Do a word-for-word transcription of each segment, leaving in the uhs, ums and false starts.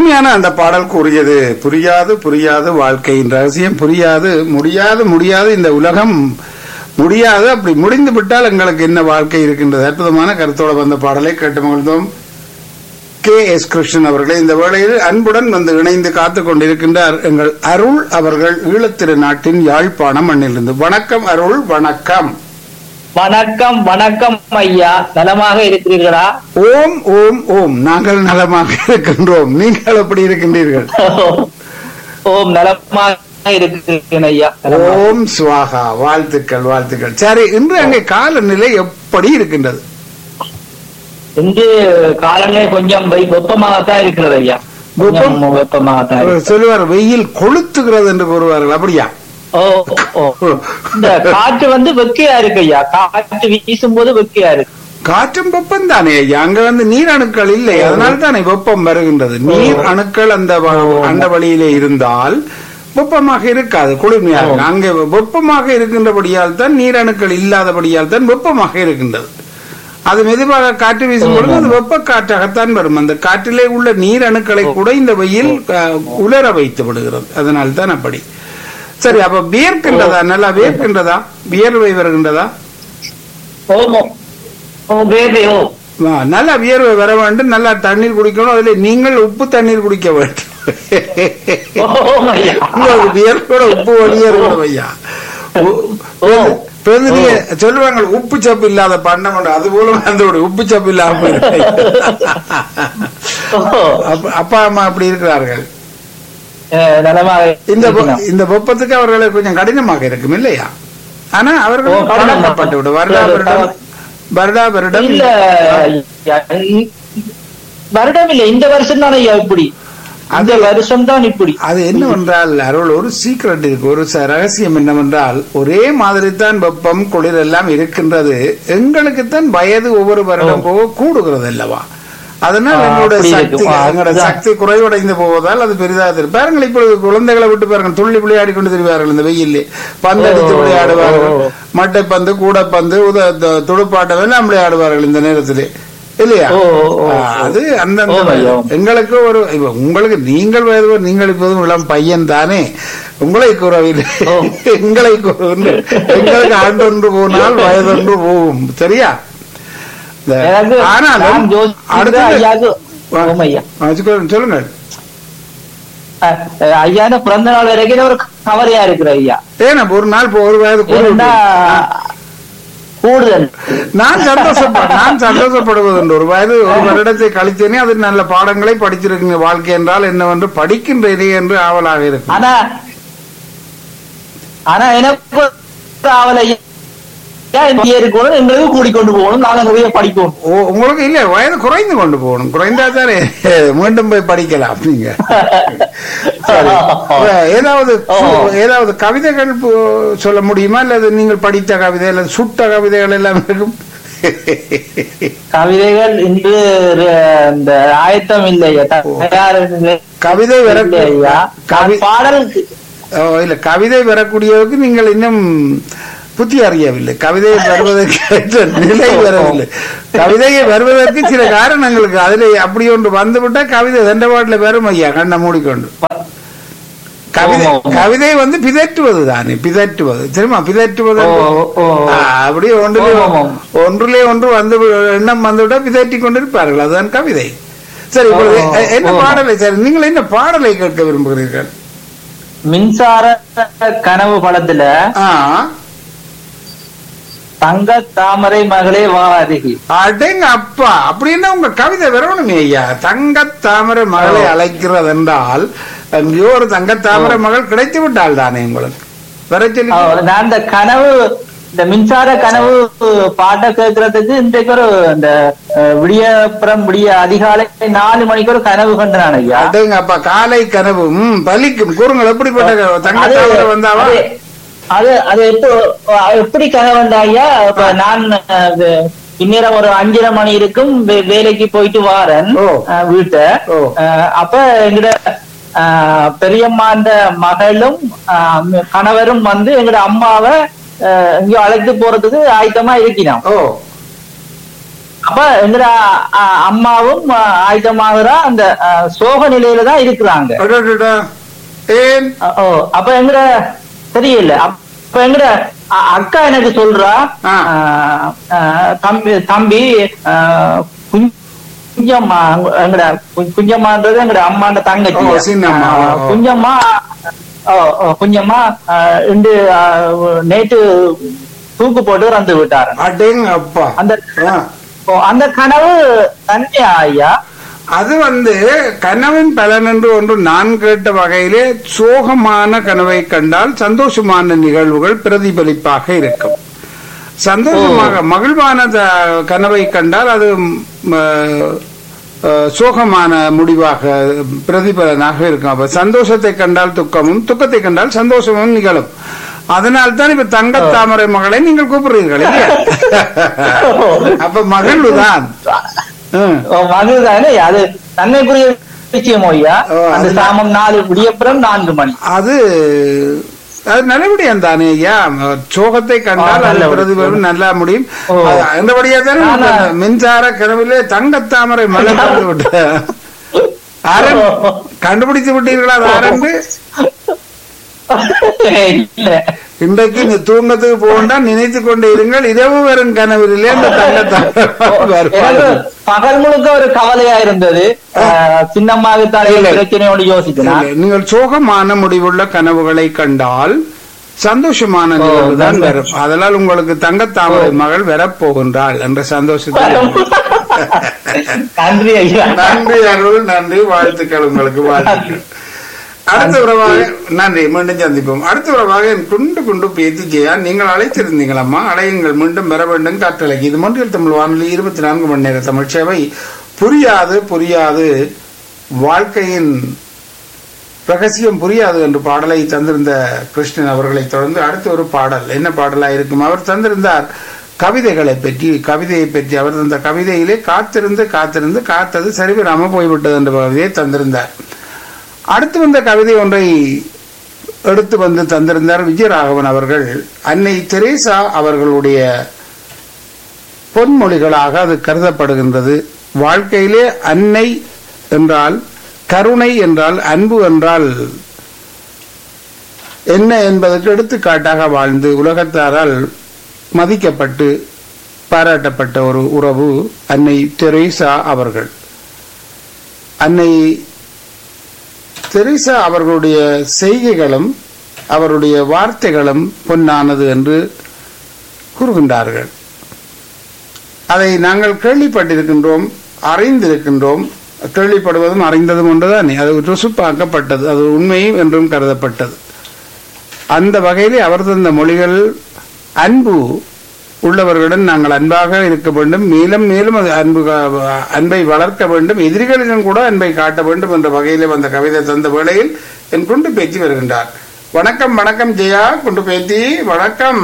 அருமையான அந்த பாடல் கூறியது. புரியாது புரியாது வாழ்க்கையின் ரகசியம், புரியாது முடியாது முடியாது இந்த உலகம் முடியாது, அப்படி முடிந்து விட்டால் எங்களுக்கு என்ன வாழ்க்கை இருக்கின்றது. அற்புதமான கருத்தோடு வந்த பாடலை கேட்டு மகிழ்ந்தோம். கே எஸ் கிருஷ்ணன் அவர்களே இந்த வேளையில் அன்புடன் வந்து இணைந்து காத்துக் கொண்டிருக்கின்றார் எங்கள் அருள் அவர்கள், ஈழத்திரு நாட்டின் யாழ்ப்பாணம் மண்ணிலிருந்து. வணக்கம் அருள். வணக்கம். வணக்கம் வணக்கம் ஐயா, நலமாக இருக்கிறீர்களா? ஓம் ஓம் ஓம், நாங்கள் நலமாக இருக்கின்றோம். நீங்கள் எப்படி இருக்கின்றீர்கள்? ஓம் நலமாக இருக்கிறேன் ஐயா. ஓம் சுவாகா. வாழ்த்துக்கள் வாழ்த்துக்கள். சரி, இன்று அங்கே காலநிலை எப்படி இருக்கின்றது? இன்று காலநிலை கொஞ்சம் வெப்பமாகத்தான் இருக்கிறது ஐயா. வெப்பமாகத்தான் சொல்லுவார், வெயில் கொளுத்துகிறது என்று கூறுவார்கள், அப்படியா? ஓ ஓ, இந்த காற்று வந்து வெக்கையா இருக்கு ஐயா. காற்று வீசும் போது வெக்கையா இருக்கு. காற்றும் வெப்பம் தானே ஐயா, அங்க வந்து நீர் அணுக்கள் இல்லை, அதனால தானே வெப்பம் வருகின்றது. நீர் அணுக்கள் அந்த அந்த வழியிலே இருந்தால் வெப்பமாக இருக்காது, குளிர்மையாக. அங்கே வெப்பமாக இருக்கின்றபடியால் தான், நீர் அணுக்கள் இல்லாதபடியால் தான் வெப்பமாக இருக்கின்றது. அது மெதுவாக காற்று வீசும் பொழுது அது வெப்ப காற்றாகத்தான் வரும். அந்த காற்றிலே உள்ள நீர் அணுக்களை கூட இந்த வெயில் உலர வைத்து விடுகிறது, அதனால் தான் அப்படி. சரி, அப்ப வியர்க்கின்றதா? நல்லா வியர்க்கின்றதா? வியர்வை வருகின்றதா? நல்லா வியர்வை வர வேண்டும். நல்லா தண்ணீர் குடிக்கணும். அதுல நீங்கள் உப்பு தண்ணீர் குடிக்க வேண்டும். வியர்வோட உப்பு வெளியேறணும் ஐயா. சொல்லுவாங்க உப்பு சப்பு இல்லாத பண்ண, அது போல அந்த உப்பு சப்பு இல்லாம அப்பா அம்மா அப்படி இருக்கிறார்கள். இந்த வெப்பத்துக்கு அவர்களுக்கு கொஞ்சம் கடினமாக இருக்கும் இல்லையா? ஆனா அவர்கள் பழக்கப்பட்டு விடும். வருடா வருடம் வருடா வருடம் இல்ல வருடம் இல்ல, இந்த வருஷம் தானே இப்படி, அந்த வருஷம் தான் இப்படி. அது என்னவென்றால் அருள், ஒரு சீக்ரெட் இருக்கு, ஒரு ரகசியம் என்னவென்றால், ஒரே மாதிரி தான் வெப்பம் குளிர் எல்லாம் இருக்கின்றது. எங்களுக்குத்தான் வயது ஒவ்வொரு வருடம் போக கூடுகிறது அல்லவா? அதனால் எங்களுடைய சக்தி எங்களுடைய சக்தி குறைவடைந்து போவதால் அது பெரிதாக பாருங்கள். இப்பொழுது குழந்தைகளை விட்டு பாருங்கள், துள்ளி விளையாடி கொண்டு திரிவார்கள். இந்த வெயிலே பந்து அடித்து விளையாடுவார்கள், மட்டை பந்து, கூடைப்பந்து, துடுப்பாட்டம் எல்லாம் விளையாடுவார்கள் இந்த நேரத்திலே, இல்லையா? அது அந்தந்த எங்களுக்கு ஒரு உங்களுக்கு நீங்கள் வயது, நீங்கள் இப்போதும் இளம் பையன் தானே, உங்களை கூறவில்லை, எங்களை கூறுகின்ற. எங்களுக்கு ஆண்டொன்று போனால் வயதொன்று போகும், சரியா? சொல்லுங்க ஐயா. பிறந்த நாள் வரைக்கும் ஒரு கவலையா இருக்கிற ஐயா. ஏன்னா ஒரு நாள் ஒரு வயது கூடுதல் நான் சந்தோஷப்பட நான் சந்தோஷப்படுவது ஒரு வயது ஒரு வருடத்தை கழித்தேனே, அது நல்ல பாடங்களை படிச்சிருக்கீங்க. வாழ்க்கை என்றால் என்னவென்று படிக்கின்றதே என்று ஆவலாக இருக்கு. ஆனா ஆனா எனக்கு ஆவலை எங்களுக்கு கூடிக்கொண்டு போகணும், நாங்க படிக்கணும். உங்களுக்கு இல்ல, வயது குறைந்து கொண்டு போகணும். குறைந்தா தானே மீண்டும் போய் படிக்கலாம் நீங்க. ஏதாவது ஏதாவது கவிதைகள் சொல்ல முடியுமா? அல்லது நீங்கள் படித்த கவிதை அல்லது சுட்ட கவிதைகள் எல்லாம் இருக்கும்? கவிதைகள் இன்று இந்த ஆயத்தம் இல்லையா, கவிதை வரக்கூடிய பாடல் இல்ல, கவிதை வரக்கூடியவருக்கு நீங்கள் இன்னும் புத்தி அறியவில்லை. கவிதையை வருவதற்கு நிலை வரவில்லை. கவிதையை வருவதற்கு சில காரணங்களுக்கு அதுல அப்படி ஒன்று வந்துவிட்டா கவிதை தண்டவாட்டில் வரும் ஐயா, கண்ணை மூடிக்கொண்டு. கவிதை கவிதை வந்து பிதற்றுவது தானே, பிதற்றுவது தெரியுமா? பிதற்றுவது அப்படியே ஒன்றிலே ஒன்றிலே ஒன்று வந்து எண்ணம் வந்துவிட்டா பிதற்றி கொண்டிருப்பார்கள், அதுதான் கவிதை. சரி, என்ன பாடலை, சரி நீங்கள் என்ன பாடலை கேட்க விரும்புகிறீர்கள்? மின்சார கனவு படத்துல தங்க தாமரை மகளே வா அருகி. அடேங்க அப்பா, அப்படின்னா உங்க கவிதை வரணுமே ஐயா. தங்க தாமரை மகளை அழைக்கிறது என்றால் எங்கேயோ ஒரு தங்க தாமரை மகள் கிடைத்து விட்டால் தானே உங்களுக்கு வர சொல்லி. நான் அந்த கனவு, இந்த மின்சார கனவு பாட்டை கேட்கறதுக்கு இன்றைக்கு ஒரு இந்த விடியப்புறம் விடிய அதிகாலை நாலு மணிக்கு ஒரு கனவு கண்டான் ஐயா. அடேங்க அப்பா, காலை கனவு பலிக்கும். கூறுங்கள், எப்படிப்பட்ட தங்க தாமரை வந்தாவா? அது அது எப்படி கனவு வந்தாயா? நான் இந்நேரம் ஒரு அஞ்சரை மணி இருக்கும், வேலைக்கு போயிட்டு வாரன் வீட்டை. அப்ப எங்கட பெரியம்மா அந்த மகளும் கணவரும் வந்து எங்கட அம்மாவை எங்கேயோ அழைத்து போறதுக்கு ஆயத்தமா இருக்கிறோம். அப்ப எங்கட அஹ், அம்மாவும் அஹ், ஆயுதமாகறா அந்த அஹ், சோக நிலையில தான் இருக்கிறாங்க. அடடடா. ஏன் அஹ், ஓ அப்ப எங்கட தெரியல. அப்ப எங்கட அ- அக்கா எனக்கு சொல்றா, ஆ. அஹ், அஹ், தம்பி தம்பி அஹ், குஞ்சம்மா எங்கட கு- குஞ்சம்மான்றது எங்கட அம்மாண்ட தங்கச்சி. ஓ, சின்னம்மா. ஓ, அஹ், ஓ. குஞ்சம்மா ஓ, ஓ, குஞ்சம்மா அஹ், இன்று அஹ், நேற்று தூக்கு போட்டு இறந்து விட்டாரு. அடேங்க அப்பா. அந்த ஆ. ஓ, அந்த கனவு தன்மையா ஐயா? அது வந்து கனவின் பலன் என்று ஒன்று நான் கேட்ட வகையிலே சோகமான கனவை கண்டால் சந்தோஷமான நிகழ்வுகள் பிரதிபலிப்பாக இருக்கும். சந்தோஷமாக மகிழ்வான த- கனவை கண்டால் அது ம், அஹ், சோகமான முடிவாக பிரதிபலனாக இருக்கும். அப்ப சந்தோஷத்தை கண்டால் துக்கமும், துக்கத்தை கண்டால் சந்தோஷமும் நிகழும். அதனால் தான் இப்ப தங்க தாமரை மகளை நீங்கள் கூப்பிடுறீர்கள் இல்லையா? அப்ப மகிழ்வுதான். ம். ஓ, மகிழ்தானே அது நன்மைக்குரிய விஷயம் ஐயா. ஓ, அந்த அது- சாமம் நாலு விடியப்புறம் நான்கு மணி. அது அது நல்லபடியா தானே ஐயா. சோகத்தை கண்டால் ஆ, அது நல்லபடி. பிரதிபலம் நல்லா முடியும். ஓ. அது அந்தபடியா தானே ஆனா- இந்த மின்சார கனவிலே தங்கத்தாமரை மலை கண்டு விட்ட ஆரன் கண்டுபிடித்து விட்டீர்களா? அது ஆரம்பு இல்ல. இன்றைக்கு இந்த தூங்கத்துக்கு போகண்டா நினைத்து கொண்டு இருங்கள். இரவு வரும் கனவிலே அந்த தங்கத்தாமரை எனக்கு பகல் முழுக்க ஒரு கவலையா இருந்தது. அஹ், சின்னம்மாவுக்கு தலையில் இல்லை. பிரச்சனையோடு யோசிக்கிறேன். இல்லை, நீங்கள் சோகமான முடிவுள்ள கனவுகளை கண்டால் சந்தோஷமான நிகழ்வு தான் நன்றி. வரும். அதனால் உங்களுக்கு தங்கத்தாமரை மகள் வரப்போகின்றாள் என்ற சந்தோஷத்தை நன்றி ஐயா. நன்றி அருள், நன்றி, வாழ்த்துக்கள் உங்களுக்கு, வாழ்த்துக்கள். அடுத்த உறவாக நன்றி, மீண்டும் சந்திப்போம். அடுத்த உறவாக என் குண்டு குண்டு பேத்தி ஜெயா, நீங்கள் அழைத்திருந்தீங்களம்மா, அழையுங்கள், மீண்டும் பெற வேண்டும் காற்றலைக்கு. இது மொன்றில் தமிழ் வானொலி இருபத்தி நான்கு மணி நேர தமிழ் சேவை. புரியாது புரியாது வாழ்க்கையின் ரகசியம் புரியாது என்று பாடலை தந்திருந்த கிருஷ்ணன் அவர்களை தொடர்ந்து அடுத்த ஒரு பாடல் என்ன பாடலா இருக்கும்? அவர் தந்திருந்தார் கவிதைகளை பற்றி. கவிதையை பற்றி அவர் தந்த கவிதையிலே காத்திருந்து காத்திருந்து காத்தது சரிவராம போய்விட்டது என்ற கவிதையை தந்திருந்தார். அடுத்து வந்த கவிதை ஒன்றை எடுத்து வந்து தந்திருந்தார் விஜயராகவன் அவர்கள். அன்னை தெரேசா அவர்களுடைய பொன்மொழிகளாக அது கருதப்படுகின்றது. வாழ்க்கையிலே அன்னை என்றால், கருணை என்றால், அன்பு என்றால் என்ன என்பதற்கு எடுத்துக்காட்டாக வாழ்ந்து உலகத்தாரால் மதிக்கப்பட்டு பாராட்டப்பட்ட ஒரு உறவு அன்னை தெரேசா அவர்கள். அன்னை தெரேசா அவர்களுடைய செய்கைகளும் அவருடைய வார்த்தைகளும் பொன்னானது என்று கூறுகின்றார்கள். அதை நாங்கள் கேள்விப்பட்டிருக்கின்றோம், அறிந்திருக்கின்றோம். கேள்விப்படுவதும் அறிந்ததும் ஒன்றுதான். அது ருசுப்பாக்கப்பட்டது, அது உண்மையும் என்றும் கருதப்பட்டது. அந்த வகையிலே அவர் தந்த மொழிகள் அன்பு உள்ளவர்களுடன் நாங்கள் அன்பாக இருக்க வேண்டும், மேலும் மேலும் அது அன்பு அன்பை வளர்க்க வேண்டும், எதிரிகளிடம் கூட அன்பை காட்ட வேண்டும் என்ற வகையிலே வந்த கவிதை தந்த வேளையில் என் குண்டு பேத்தி வருகின்றார். வணக்கம் வணக்கம் ஜெயா, குண்டு பேத்தி வணக்கம்.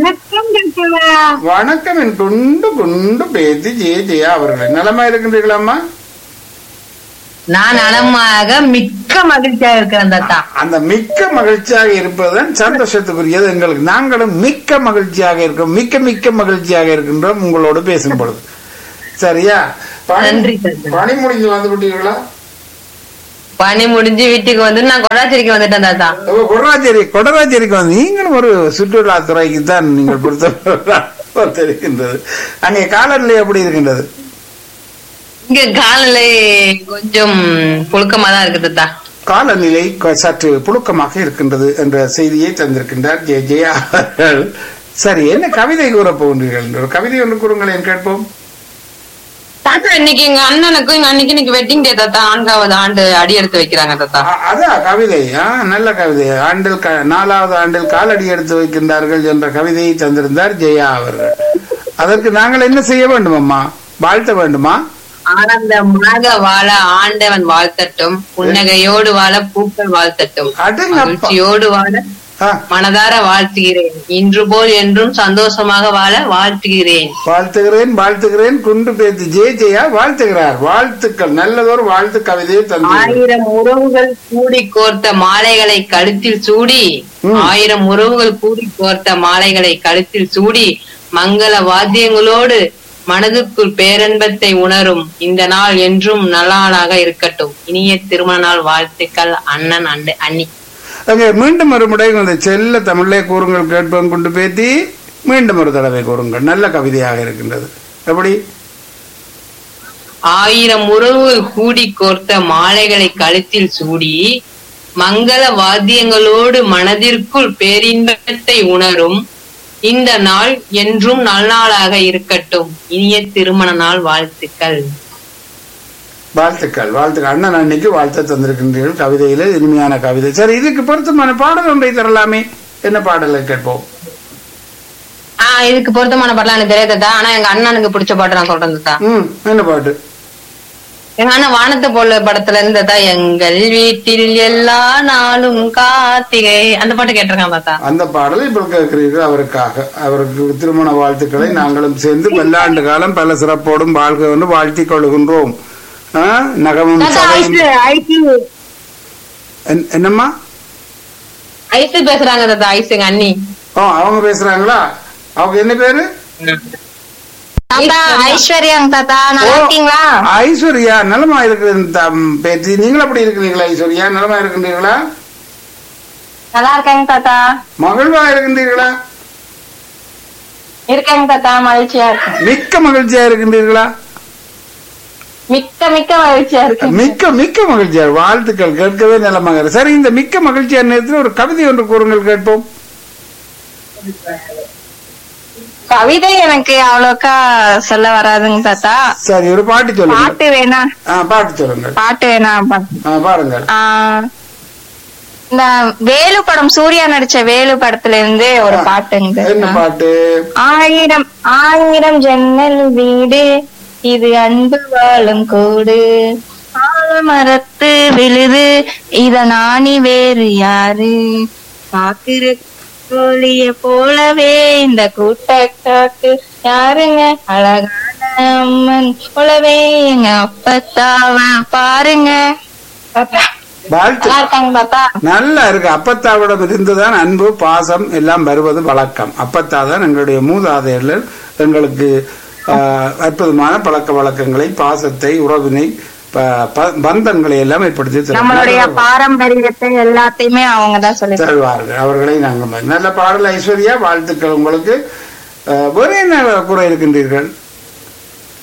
வணக்கம் என் குண்டு குண்டு பேத்தி ஜெய ஜெயா அவர்களை. நலமா இருக்கின்றீர்களாம்மா? நான் நலமாக மிக்க மகிழ்ச்சியாக இருக்கிறேன் தாத்தா. அந்த மிக்க மகிழ்ச்சியாக இருப்பதுதான் சந்தோஷத்துக்குரியது எங்களுக்கு. நாங்களும் மிக்க மகிழ்ச்சியாக இருக்கோம், மிக்க மிக்க மகிழ்ச்சியாக இருக்கின்றோம் உங்களோடு பேசும் பொழுது. சரியா? நன்றி. பணி முடிஞ்சு வந்து விட்டீர்களா? பணி முடிஞ்சு வீட்டுக்கு வந்து நான் கொடாச்சேரிக்கு வந்துட்டேன் தாத்தா. கொடராச்சேரி கொடராச்சேரிக்கு வந்து நீங்களும் ஒரு சுற்றுலா துறைக்கு தான் நீங்கள் பொறுத்த இருக்கின்றது. அங்கே காலநிலை எப்படி இருக்கின்றது? இங்க காலநிலை கொஞ்சம் புழுக்கமா தான் இருக்கு தாத்தா. காலநிலை சற்று புழுக்கமாக இருக்கின்றது என்ற செய்தியை தந்திருக்கின்றார் ஜெய ஜெயா அவர்கள். சரி, என்ன கவிதை கூற போகின்றீர்கள்? ஒரு கவிதை ஒன்று கூறுங்களேன் கேட்போம். தாத்தா இன்னைக்கு எங்க அண்ணனுக்கும் எங்க அன்னைக்கு இன்னைக்கு வெட்டிங் டே தாத்தா. நான்காவது ஆண்டு அடி எடுத்து வைக்கிறாங்க தாத்தா. அ- அதான் கவிதை. ஆ, நல்ல கவிதை. ஆண்டில் க- நாலாவது ஆண்டில் காலடி எடுத்து வைக்கின்றார்கள் என்ற கவிதையை தந்திருந்தார் ஜெயா அவர்கள். அதற்கு நாங்கள் என்ன செய்ய வேண்டும் அம்மா? வாழ்த்த வேண்டுமா? ஆனந்தமாக வாழ ஆண்டவன் வாழ்த்தட்டும், புன்னகையோடு வாழ பூக்கள் வாழ்த்தட்டும், அடங்கப்பா. மகிழ்ச்சியோடு வாழ ஆ, மனதார வாழ்த்துகிறேன், இன்று போல் என்றும் சந்தோஷமாக வாழ வாழ்த்துகிறேன். வாழ்த்துகிறேன் வாழ்த்துகிறேன். குண்டு பேத்தி ஜெய ஜெயா வாழ்த்துகிறார். வாழ்த்துக்கள். நல்லதொரு வாழ்த்து கவிதையை தந்தார். ஆயிரம் உறவுகள் கூடி கோர்த்த மாலைகளை கழுத்தில் சூடி, ம். ஆயிரம் உறவுகள் கூடி கோர்த்த மாலைகளை கழுத்தில் சூடி, மங்கள வாத்தியங்களோடு மனதுக்குள் பேரன்பத்தை உணரும் இந்த நாள் என்றும் நல்லாளாக இருக்கட்டும். இனிய திருமண நாள் வாழ்த்துக்கள் அண்ணன் அண்டு அண்ணி. அங்கே மீண்டும் ஒரு முறை இந்த செல்ல தமிழே கூறுங்கள் கேட்போம் கொண்டு பேத்தி மீண்டும் ஒரு தடவை கூறுங்கள். நல்ல கவிதையாக இருக்கின்றது. எப்படி? ஆயிரம் உறவுகள் கூடி கோர்த்த மாலைகளை கழுத்தில் சூடி மங்கள வாத்தியங்களோடு மனதிற்குள் பேரின்பத்தை உணரும் இந்த நாள் என்றும் நல்நாளாக இருக்கட்டும். இனிய திருமண நாள் வாழ்த்துக்கள். வாழ்த்துக்கள் வாழ்த்துக்கள். அண்ணன் அன்னைக்கு வாழ்த்து தந்திருக்கின்றீர்கள் கவிதையில இனிமையான கவிதை. சரி, இதுக்கு பொருத்தமான பாடல் ஒன்றை தரலாமே. என்ன பாடலை கேட்போம்? ஆஹ் இதுக்கு பொருத்தமான பாடலாம் எனக்கு தெரியாதா. ஆனா எங்க அண்ணனுக்கு பிடிச்ச பாட்டு நான் சொல்றேன். ம் என்ன பாட்டு? எங்க அண்ணன் வானத்தை போல படத்துல இருந்ததா எங்கள் வீட்டில் எல்லா நாளும் கார்த்திகை அந்த பாட்டு கேட்டிருக்கான் தாத்தா. அந்த பாடலை இப்ப கேட்கிறீர்கள் அவருக்காக. அவருக்கு திருமண வாழ்த்துக்களை நாங்களும் சேர்ந்து பல்லாண்டு காலம் பல சிறப்போடும் வாழ்க்கை வந்து வாழ்த்திக் கொள்கின்றோம். நகமும் என்னம்மா ஐசு பேசுறாங்க தாத்தா. ஐசு எங்க அண்ணி. ஓ அவங்க பேசுறாங்களா? அவங்க என்ன பேரு? ஐஸ்வர்யா தாத்தா. நல்லா இருக்கீங்களா? ஐஸ்வர்யா நலமா இருக்கிற பேச்சு. நீங்களும் அப்படி இருக்கிறீங்களா ஐஸ்வர்யா? நலமா இருக்கின்றீர்களா? நல்லா இருக்காங்க தாத்தா. மகிழ்வா இருக்கின்றீர்களா? இருக்காங்க தாத்தா. மகிழ்ச்சியா இருக்கு. மிக்க மகிழ்ச்சியா இருக்கின்றீர்களா? மிக்க மிக்க மகிழ்ச்சியா இருக்கு. மிக்க மிக்க மகிழ்ச்சியா. வாழ்த்துக்கள். கேட்கவே நலமாக. சரி, இந்த மிக்க மகிழ்ச்சியான நேரத்தில் ஒரு கவிதை ஒன்று கூறுங்கள் கேட்போம். கவிதை எனக்கு அவ்வளோக்கா சொல்ல வராதுங்க தாத்தா. சரி, ஒரு பாட்டு சொல்லுங்க. பாட்டு வேணா? பாட்டு சொல்லுங்க. பாட்டு வேணா பாருங்க. இந்த வேலு படம், சூர்யா நடிச்ச வேலு படத்துல இருந்து ஒரு பாட்டுங்க. என்ன பாட்டு? ஆயிரம் ஆயிரம் ஜன்னல் வீடு இது அன்பு வாழும் கூடு ஆலமரத்து விழுது இத நாணி வேறு யாரு பாக்குற கோழிய போலவே இந்த கூட்ட காக்கு யாருங்க அழகான அம்மன் போலவே எங்க அப்பத்தாவ பாருங்க. நல்லா இருக்கு. அப்பத்தாவிடம் இருந்துதான் அன்பு பாசம் எல்லாம் வருவது வழக்கம். அப்பத்தா தான் எங்களுடைய மூதாதையர்கள் எங்களுக்கு அற்புதமான பழக்க வழக்கங்களை, பாசத்தை, உறவினை, பந்தங்களை எல்லாம் ஏற்படுத்தி நம்மளுடைய பாரம்பரியத்தை எல்லாத்தையுமே அவங்க தான் சொல்லி தருவார்கள். அவர்களை நாங்கள் நல்ல பாடல் ஐஸ்வர்யா. வாழ்த்துக்கள் உங்களுக்கு. வேற என்ன குறை இருக்கின்றீர்கள்?